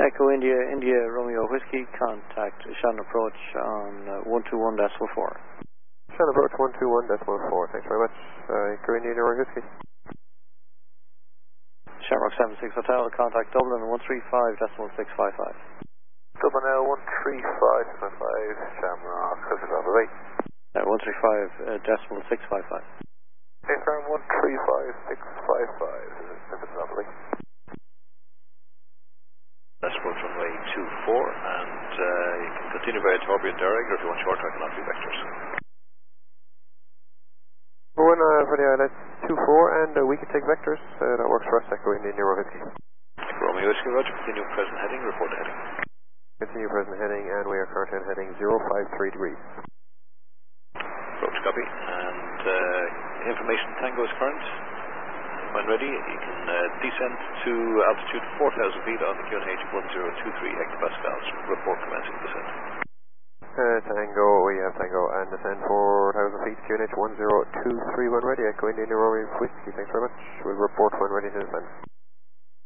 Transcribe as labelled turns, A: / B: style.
A: Echo India, India Romeo Whiskey, contact Shannon approach on 121.4.
B: Shannon approach 121.4, thanks very much. Echo India Romeo Whiskey.
A: Shamrock 76 Hotel, contact Dublin 135.655.
B: Dublin 135.5, Shamrock, Hotel
A: 135.655.
B: Okay, firm 135.655,
C: That's approach runway 24, and you can continue by Torbjorn direct, or if you want short track, not 2 vectors.
B: We're for the ILS 24, and we can take vectors. That works for us, Echo India Romeo Whiskey.
C: Echo Romeo Whiskey, roger, continue present heading, report the heading.
B: Continue present heading, and we are currently on heading 053 degrees.
C: Approach copy, and information Tango is current. When ready, you can descend to altitude 4,000 feet on the QNH 1023 hectopascals. Report commencing descent.
B: Tango, we have Tango, and descend 4,000 feet, QNH 1023 when ready. Echo India Romeo Whiskey, thanks very much. We'll report when ready to descend.